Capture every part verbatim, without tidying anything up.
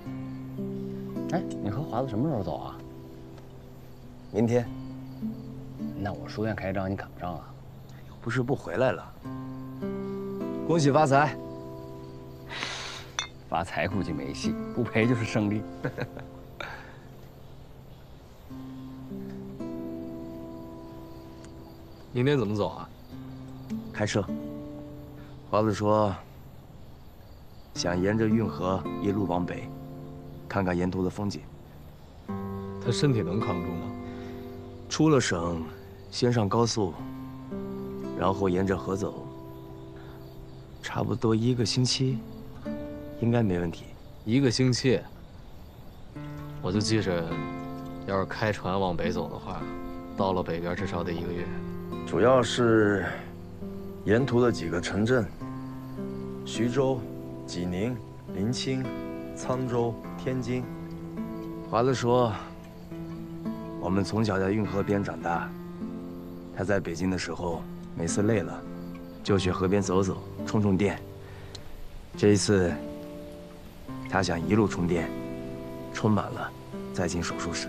哎，你和华子什么时候走啊？ 明天。 那我书院开张，你赶不上啊？ 不是不回来了。恭喜发财！ 发财估计没戏，不赔就是胜利。 明天怎么走啊？ 开车。华子说，想沿着运河一路往北，看看沿途的风景。 他身体能扛住吗？ 出了省，先上高速，然后沿着河走，差不多一个星期，应该没问题。 一个星期，我就记着，要是开船往北走的话，到了北边至少得一个月。 主要是沿途的几个城镇：徐州、济宁、临清、沧州、天津。 华子说，我们从小在运河边长大。他在北京的时候，每次累了，就去河边走走，充充电。这一次，他想一路充电，充满了再进手术室。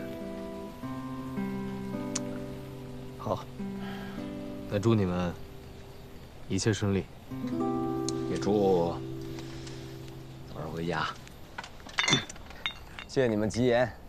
好，那祝你们一切顺利。 也祝早日回家。 谢谢你们吉言。